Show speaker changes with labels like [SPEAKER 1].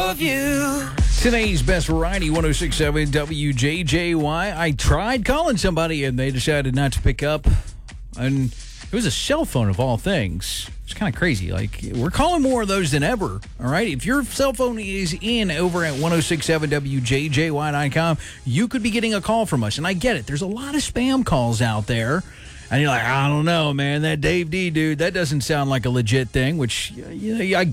[SPEAKER 1] of you.
[SPEAKER 2] Today's best variety, 106.7 WJJY. I tried calling somebody and they decided not to pick up. And it was a cell phone of all things. It's kind of crazy. Like, we're calling more of those than ever. All right. If your cell phone is in over at 1067WJJY.com, you could be getting a call from us. And I get it. There's a lot of spam calls out there. And you're like, I don't know, man. That Dave D dude, that doesn't sound like a legit thing, which, I